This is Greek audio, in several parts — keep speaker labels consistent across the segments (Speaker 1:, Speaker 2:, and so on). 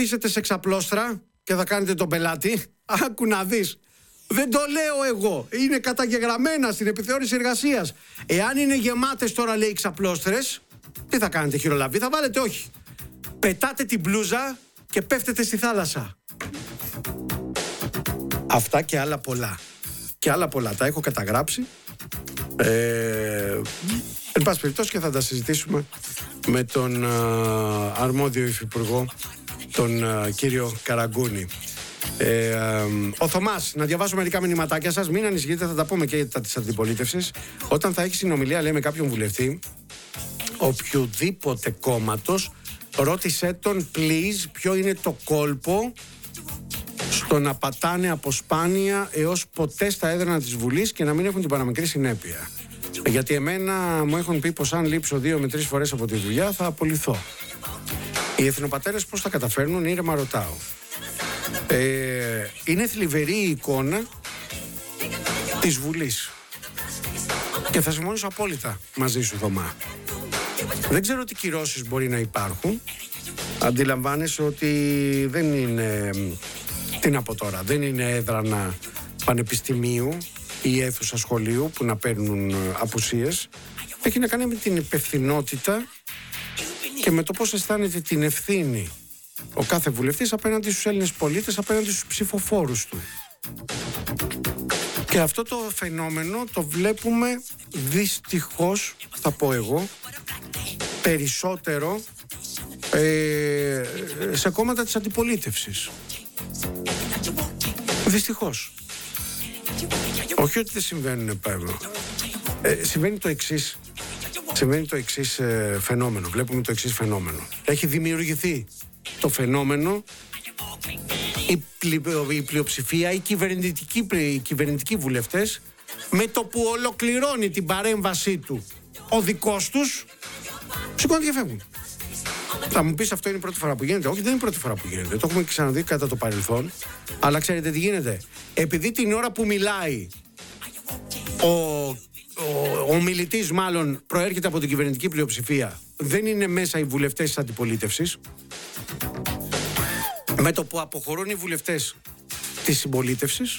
Speaker 1: καθίσετε σε ξαπλώστρα και θα κάνετε τον πελάτη, άκου να δεις. Δεν το λέω εγώ. Είναι καταγεγραμμένα στην επιθεώρηση εργασίας. Εάν είναι γεμάτες τώρα, λέει, ξαπλώστρες, τι θα κάνετε, χειρολαβή? Θα βάλετε όχι. Πετάτε την μπλούζα και πέφτετε στη θάλασσα. Αυτά και άλλα πολλά. Και άλλα πολλά. Τα έχω καταγράψει. Εν πάση περιπτώσει, και θα τα συζητήσουμε με τον αρμόδιο υφυπουργό, τον κύριο Καραγκούνη. Ο Θωμάς, να διαβάσω μερικά μηνυματάκια σας. Μην ανησυχείτε, θα τα πούμε και τα της αντιπολίτευσης. Όταν θα έχει συνομιλία, λέει, με κάποιον βουλευτή οποιοδήποτε κόμματος, ρώτησέ τον please ποιο είναι το κόλπο στο να πατάνε από σπάνια έως ποτέ στα έδρανα της Βουλής και να μην έχουν την παραμικρή συνέπεια. Γιατί εμένα μου έχουν πει πως αν λείψω 2 με 3 φορές από τη δουλειά θα απολυθώ. Οι εθνοπατέρες πώς θα καταφέρνουν, ήρεμα ρωτάω. Είναι θλιβερή η εικόνα της Βουλής. Και θα συμφωνήσω απόλυτα μαζί σου, Θωμά. Δεν ξέρω τι κυρώσεις μπορεί να υπάρχουν. Αντιλαμβάνεσαι ότι δεν είναι, τι να πω τώρα, δεν είναι έδρανα πανεπιστημίου ή αίθουσα σχολείου που να παίρνουν απουσίες. Έχει να κάνει με την υπευθυνότητα και με το πώς αισθάνεται την ευθύνη ο κάθε βουλευτής απέναντι στους Έλληνες πολίτες, απέναντι στους ψηφοφόρους του. Και αυτό το φαινόμενο το βλέπουμε δυστυχώς, θα πω εγώ, περισσότερο σε κόμματα της αντιπολίτευσης. Δυστυχώς. Όχι ότι δεν συμβαίνουν πάνω. Συμβαίνει το εξής φαινόμενο. Βλέπουμε το εξής φαινόμενο. Έχει δημιουργηθεί το φαινόμενο, η πλειοψηφία, οι κυβερνητικοί βουλευτές, με το που ολοκληρώνει την παρέμβασή του ο δικός τους, σηκώνονται και φεύγουν. Θα μου πεις, αυτό είναι η πρώτη φορά που γίνεται? Όχι, δεν είναι η πρώτη φορά που γίνεται. Το έχουμε ξαναδεί κατά το παρελθόν. Αλλά ξέρετε τι γίνεται? Επειδή την ώρα που μιλάει ο μιλητής, μάλλον προέρχεται από την κυβερνητική πλειοψηφία, δεν είναι μέσα οι βουλευτές της αντιπολίτευσης. Με το που αποχωρούν οι βουλευτές της συμπολίτευσης,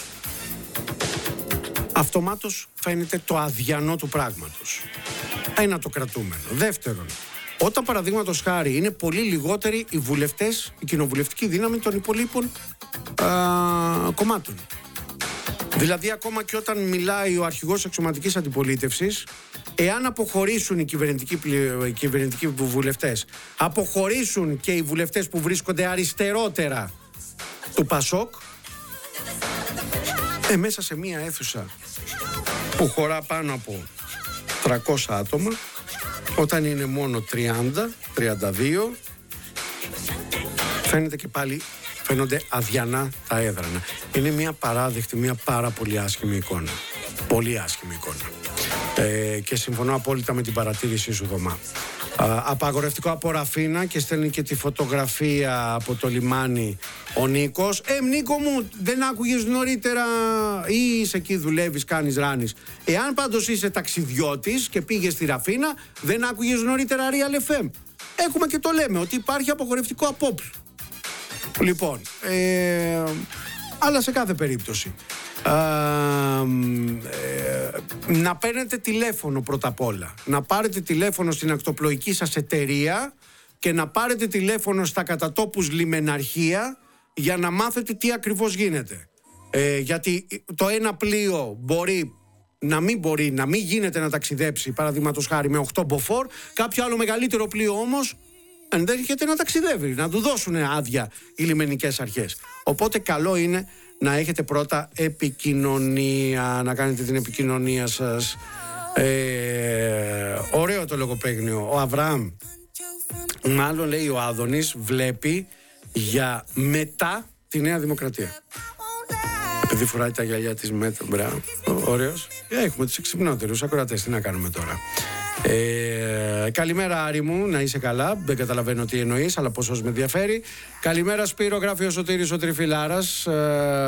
Speaker 1: αυτομάτως φαίνεται το αδιανό του πράγματος. Ένα το κρατούμενο. Δεύτερον, όταν παραδείγματος χάρη είναι πολύ λιγότεροι οι βουλευτές, η κοινοβουλευτική δύναμη των υπολείπων κομμάτων. Δηλαδή, ακόμα και όταν μιλάει ο αρχηγός αξιωματικής αντιπολίτευσης, εάν αποχωρήσουν οι κυβερνητικοί βουλευτές, αποχωρήσουν και οι βουλευτές που βρίσκονται αριστερότερα του Πασόκ, μέσα σε μία αίθουσα που χωρά πάνω από 300 άτομα, όταν είναι μόνο 30, 32, φαίνεται και πάλι, φαίνονται αδιανά τα έδρανα. Είναι μια παράδεκτη, μια πάρα πολύ άσχημη εικόνα. Πολύ άσχημη εικόνα. Και συμφωνώ απόλυτα με την παρατήρησή σου, Θωμά. Απαγορευτικό από Ραφίνα, και στέλνει και τη φωτογραφία από το λιμάνι ο Νίκος. Νίκο μου, δεν άκουγες νωρίτερα, ή είσαι εκεί, δουλεύεις, κάνεις, ράνεις? Εάν πάντως είσαι ταξιδιώτης και πήγες στη Ραφίνα, δεν άκουγες νωρίτερα Real FM? Έχουμε και το λέμε ότι υπάρχει απαγορευτικό απόπλου. Λοιπόν, αλλά σε κάθε περίπτωση να παίρνετε τηλέφωνο πρώτα απ' όλα. Να πάρετε τηλέφωνο στην ακτοπλοϊκή σας εταιρεία και να πάρετε τηλέφωνο στα κατατόπους λιμεναρχεία για να μάθετε τι ακριβώς γίνεται. Γιατί το ένα πλοίο μπορεί να μην γίνεται να ταξιδέψει, παραδείγματος χάρη, με 8 μποφόρ. Κάποιο άλλο μεγαλύτερο πλοίο όμως ενδέχεται να ταξιδεύει, να του δώσουν άδεια οι λιμενικές αρχές. Οπότε καλό είναι να έχετε πρώτα επικοινωνία, να κάνετε την επικοινωνία σας. Ωραίο το λογοπαίγνιο. Ο Αβραάμ, μάλλον λέει ο Άδωνης, βλέπει για μετά τη Νέα Δημοκρατία. Επειδή φοράει τα γυαλιά της μετά, μπράβο, ωραίος. Έχουμε τους εξυπνότερους ακροατές, τι να κάνουμε τώρα. Καλημέρα, Άρη μου, να είσαι καλά. Δεν καταλαβαίνω τι εννοείς, αλλά πόσο με ενδιαφέρει. Καλημέρα, Σπύρο, γράφει ο Σωτήρης ο Τριφυλάρας.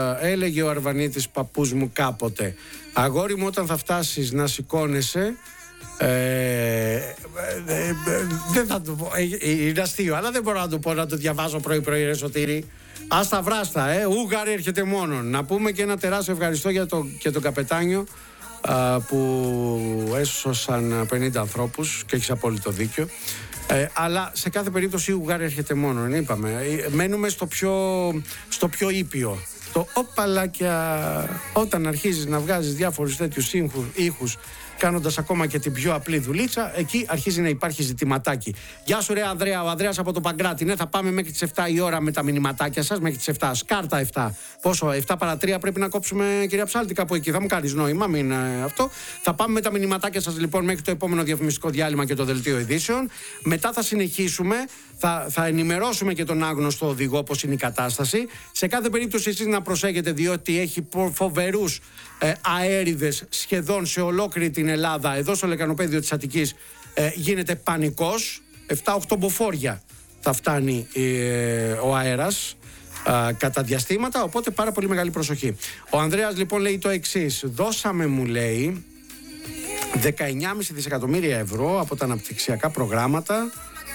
Speaker 1: Έλεγε ο Αρβανίτης, παππούς μου, κάποτε: αγόρι μου, όταν θα φτάσεις να σηκώνεσαι, Δεν θα το πω, είναι αστείο, αλλά δεν μπορώ να το πω, να το διαβάζω πρωί-πρωί, ρε Σωτήρη. Άστα βράστα, Ούγγαροι έρχεται μόνον. Να πούμε και ένα τεράστιο ευχαριστώ για τον καπετάνιο που έσωσαν 50 ανθρώπους και έχεις απόλυτο δίκιο. Αλλά σε κάθε περίπτωση η Ούγγαροι έρχεται μόνον, είπαμε. Μένουμε στο πιο ήπιο. Το όπαλακια, όταν αρχίζεις να βγάζεις διάφορους τέτοιους ήχους, κάνοντας ακόμα και την πιο απλή δουλίτσα, εκεί αρχίζει να υπάρχει ζητηματάκι. Γεια σου, ρε Ανδρέα, ο Ανδρέας από το Παγκράτη. Ναι, θα πάμε μέχρι τις 7 η ώρα με τα μηνυματάκια σας, μέχρι τις 7. Σκάρτα 7. Πόσο, 7 παρά 3 πρέπει να κόψουμε, κυρία Ψάλτη, κάπου εκεί. Θα μου κάνεις νόημα, μην αυτό. Θα πάμε με τα μηνυματάκια σας λοιπόν μέχρι το επόμενο διαφημιστικό διάλειμμα και το δελτίο ειδήσεων. Μετά θα συνεχίσουμε. Θα ενημερώσουμε και τον άγνωστο οδηγό πώς είναι η κατάσταση. Σε κάθε περίπτωση εσείς να προσέχετε, διότι έχει φοβερούς αέριδες σχεδόν σε ολόκληρη την Ελλάδα. Εδώ στο λεκανοπέδιο της Αττικής γίνεται πανικός. 7-8 μποφόρια θα φτάνει ο αέρας κατά διαστήματα, οπότε πάρα πολύ μεγάλη προσοχή. Ο Ανδρέας λοιπόν λέει το εξής: δώσαμε, μου λέει, 19,5 δισεκατομμύρια ευρώ από τα αναπτυξιακά προγράμματα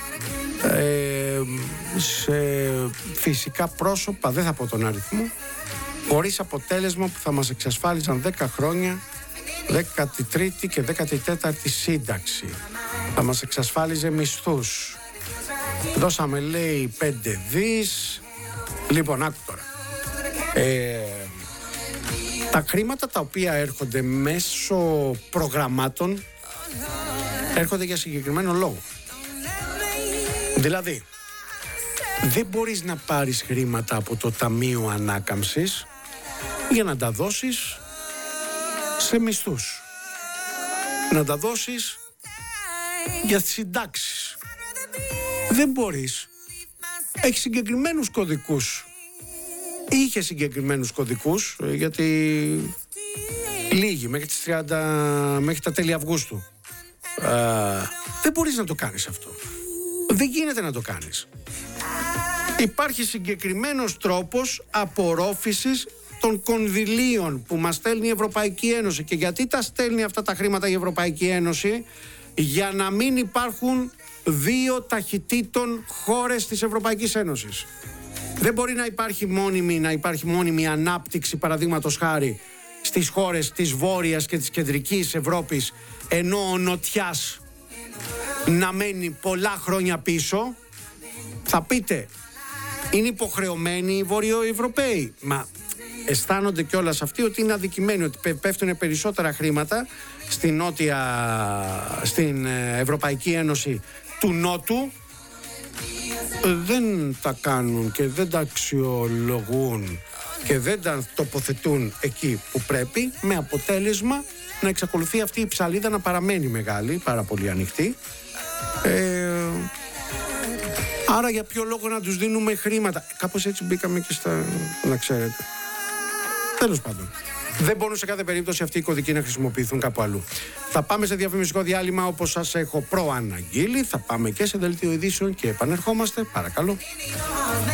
Speaker 1: σε φυσικά πρόσωπα, δεν θα πω τον αριθμό, χωρίς αποτέλεσμα, που θα μας εξασφάλιζαν 10 χρόνια 13η και 14η σύνταξη. Θα μας εξασφάλιζε μισθούς. Δώσαμε, λέει, 5 δις. Λοιπόν, άκου τώρα. Τα χρήματα τα οποία έρχονται μέσω προγραμμάτων έρχονται για συγκεκριμένο λόγο. Δηλαδή, δεν μπορείς να πάρεις χρήματα από το Ταμείο Ανάκαμψης για να τα δώσεις σε μισθούς. Να τα δώσεις για συντάξεις. Δεν μπορείς. Έχει συγκεκριμένους κωδικούς. Είχε συγκεκριμένους κωδικούς, γιατί λίγοι μέχρι τα τέλη Αυγούστου. Δεν μπορείς να το κάνεις αυτό. Δεν γίνεται να το κάνεις. Υπάρχει συγκεκριμένος τρόπος απορρόφησης των κονδυλίων που μας στέλνει η Ευρωπαϊκή Ένωση. Και γιατί τα στέλνει αυτά τα χρήματα η Ευρωπαϊκή Ένωση? Για να μην υπάρχουν δύο ταχυτήτων χώρες της Ευρωπαϊκής Ένωσης. Δεν μπορεί να υπάρχει μόνιμη ανάπτυξη, παραδείγματος χάρη, στις χώρες της Βόρειας και της Κεντρικής Ευρώπης, ενώ ο Νοτιάς να μένει πολλά χρόνια πίσω. Θα πείτε, είναι υποχρεωμένοι οι Βόρειο-Ευρωπαίοι. Μα αισθάνονται κιόλας αυτοί ότι είναι αδικημένοι, ότι πέφτουν περισσότερα χρήματα στην Ευρωπαϊκή Ένωση του Νότου. Δεν τα κάνουν και δεν τα αξιολογούν και δεν τα τοποθετούν εκεί που πρέπει, με αποτέλεσμα να εξακολουθεί αυτή η ψαλίδα να παραμένει μεγάλη, πάρα πολύ ανοιχτή. Άρα για ποιο λόγο να τους δίνουμε χρήματα? Κάπως έτσι μπήκαμε και να ξέρετε. Τέλος πάντων, δεν μπορούν σε κάθε περίπτωση αυτοί οι κωδικοί να χρησιμοποιηθούν κάπου αλλού. Θα πάμε σε διαφημιστικό διάλειμμα, όπως σας έχω προαναγγείλει. Θα πάμε και σε δελτίο ειδήσεων και επανερχόμαστε, παρακαλώ.